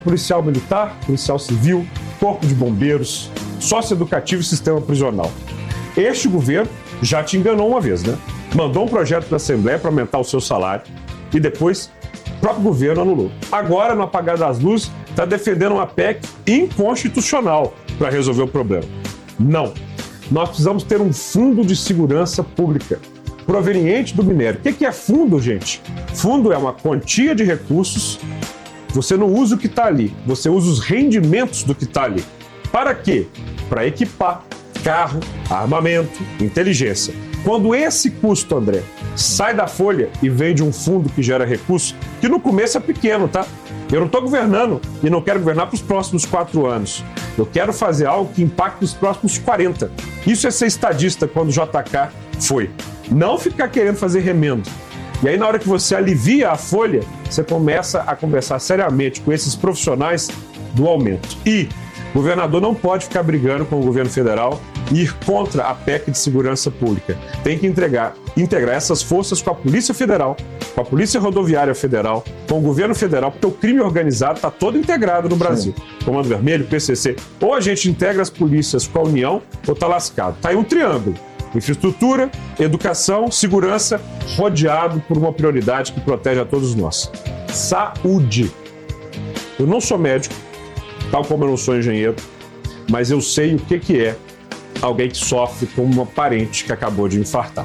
policial militar, policial civil, corpo de bombeiros, socioeducativo e sistema prisional. Este governo já te enganou uma vez, né? Mandou um projeto para a Assembleia para aumentar o seu salário e depois o próprio governo anulou. Agora, no apagar das luzes, está defendendo uma PEC inconstitucional para resolver o problema. Não. Nós precisamos ter um fundo de segurança pública proveniente do minério. O que é fundo, gente? Fundo é uma quantia de recursos. Você não usa o que está ali, você usa os rendimentos do que está ali. Para quê? Para equipar carro, armamento, inteligência. Quando esse custo, André, sai da folha e vem de um fundo que gera recursos, que no começo é pequeno, tá? Eu não estou governando e não quero governar para os próximos 4 anos. Eu quero fazer algo que impacte os próximos 40. Isso é ser estadista quando o JK foi. Não ficar querendo fazer remendo. E aí, na hora que você alivia a folha, você começa a conversar seriamente com esses profissionais do aumento. E o governador não pode ficar brigando com o governo federal e ir contra a PEC de segurança pública. Tem que integrar essas forças com a Polícia Federal, com a Polícia Rodoviária Federal, com o governo federal, porque o crime organizado está todo integrado no Brasil. Sim. Comando Vermelho, PCC. Ou a gente integra as polícias com a União, ou está lascado. Está aí um triângulo. Infraestrutura, educação, segurança, rodeado por uma prioridade que protege a todos nós. Saúde. Eu não sou médico, tal como eu não sou engenheiro, mas eu sei o que é alguém que sofre com uma parente que acabou de infartar.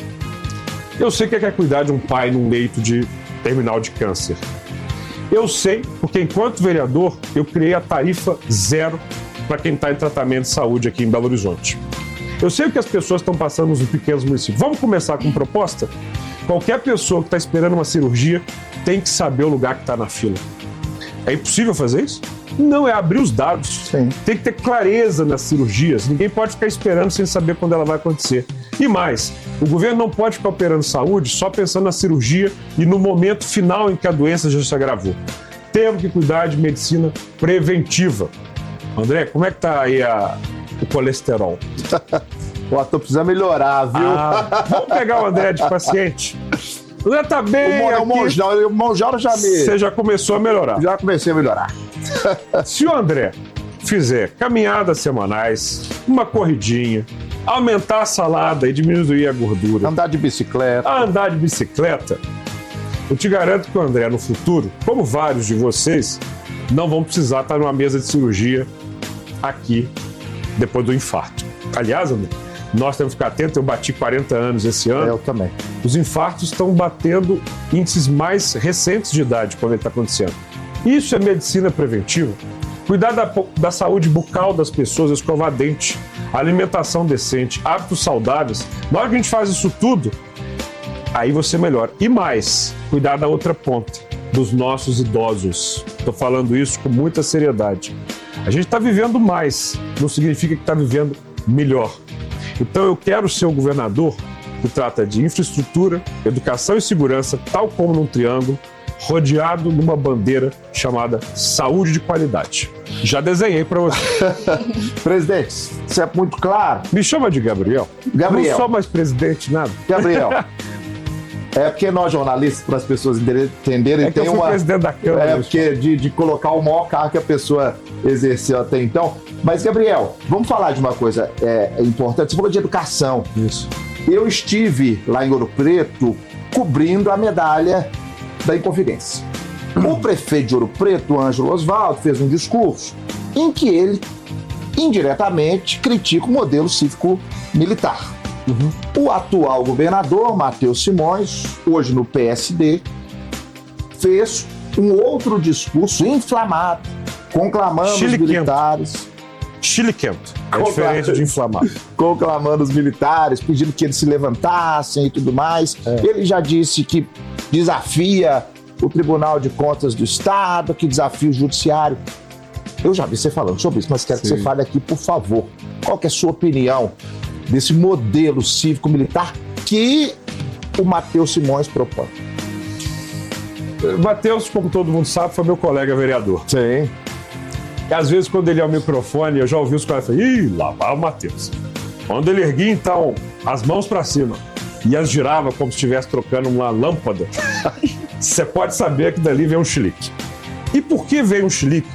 Eu sei o que é cuidar de um pai num leito de terminal de câncer. Eu sei, porque enquanto vereador, eu criei a tarifa zero para quem está em tratamento de saúde aqui em Belo Horizonte. Eu sei o que as pessoas estão passando nos pequenos municípios. Vamos começar com proposta? Qualquer pessoa que está esperando uma cirurgia tem que saber o lugar que está na fila. É impossível fazer isso? Não, é abrir os dados. Sim. Tem que ter clareza nas cirurgias. Ninguém pode ficar esperando sem saber quando ela vai acontecer. E mais, o governo não pode ficar operando saúde só pensando na cirurgia e no momento final em que a doença já se agravou. Temos que cuidar de medicina preventiva. André, como é que está aí o colesterol? Pô, tô precisando melhorar, viu? Vamos pegar o André de paciente. O André tá bem o Monjaro já me... Você já começou a melhorar. Já comecei a melhorar. Se o André fizer caminhadas semanais, uma corridinha, aumentar a salada e diminuir a gordura... Andar de bicicleta, eu te garanto que o André, no futuro, como vários de vocês, não vão precisar estar numa mesa de cirurgia aqui, depois do infarto. Aliás, André, nós temos que ficar atentos. Eu bati 40 anos esse ano. Eu também. Os infartos estão batendo índices mais recentes de idade quando ele está acontecendo. Isso é medicina preventiva. Cuidar da saúde bucal das pessoas, escovar dente, alimentação decente, hábitos saudáveis. Na hora que a gente faz isso tudo, aí você melhora. E mais, cuidar da outra ponta, dos nossos idosos. Estou falando isso com muita seriedade. A gente está vivendo mais, não significa que está vivendo melhor. Então eu quero ser um governador que trata de infraestrutura, educação e segurança, tal como num triângulo, rodeado numa bandeira chamada saúde de qualidade. Já desenhei para você. Presidente, isso é muito claro. Me chama de Gabriel. Gabriel. Não sou mais presidente, nada. Gabriel. É porque nós jornalistas, para as pessoas entenderem, tem uma... presidente da Câmara. É porque de colocar o maior cargo que a pessoa exerceu até então. Mas, Gabriel, vamos falar de uma coisa importante. Você falou de educação. Isso. Eu estive lá em Ouro Preto cobrindo a medalha da Inconfidência. O prefeito de Ouro Preto, Ângelo Osvaldo, fez um discurso em que ele, indiretamente, critica o modelo cívico-militar. O atual governador, Matheus Simões, hoje no PSD, fez um outro discurso inflamado, conclamando os militares. Chiliquento. É diferente de inflamado. Conclamando os militares, pedindo que eles se levantassem e tudo mais. Ele já disse que desafia o Tribunal de Contas do Estado, que desafia o Judiciário. Eu já vi você falando sobre isso, mas quero que você fale aqui, por favor. Qual que é a sua opinião desse modelo cívico-militar que o Matheus Simões propõe? Matheus, como todo mundo sabe, foi meu colega vereador. Sim. E às vezes, quando ele ia ao microfone, eu já ouvi os caras falarem: ih, lá vai o Matheus. Quando ele erguia, então, as mãos para cima e as girava como se estivesse trocando uma lâmpada, você pode saber que dali vem um chilique. E por que veio um chilique